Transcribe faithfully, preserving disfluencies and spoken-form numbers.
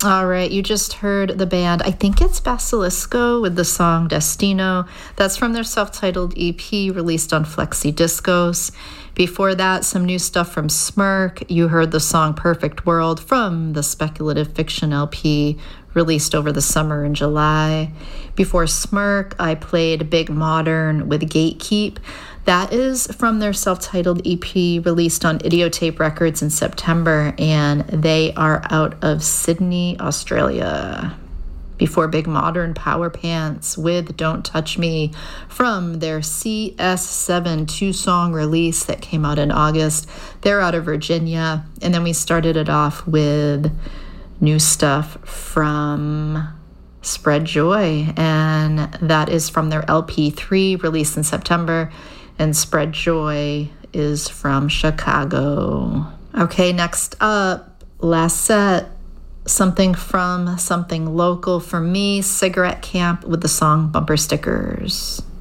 All right, you just heard the band, I think it's Basilisco, with the song Destino. That's from their self-titled E P released on Flexi Discos. Before that, some new stuff from Smirk. You heard the song Perfect World from the Speculative Fiction L P released over the summer in July. Before Smirk, I played Big Modern with Gatekeep. That is from their self-titled E P released on Idiotape Records in September, and they are out of Sydney, Australia. Before Big Modern, Power Pants with Don't Touch Me from their C S seven two-song release that came out in August. They're out of Virginia. And then we started it off with new stuff from Spread Joy, and that is from their L P three released in September. And Spread Joy is from Chicago. Okay, next up, last set, something from something local for me, Cigarette Camp with the song Bumper Stickers.